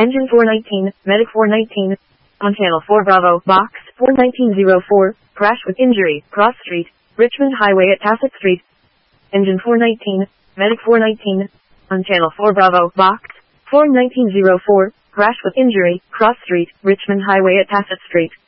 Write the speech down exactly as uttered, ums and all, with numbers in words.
Engine four nineteen, Medic four nineteen. On Channel four Bravo, Box four nineteen oh four, crash with injury, Cross Street, Richmond Highway at Tassett Street. Engine four nineteen, Medic four nineteen. On Channel four Bravo, Box four nineteen oh four, crash with injury, Cross Street, Richmond Highway at Tassett Street.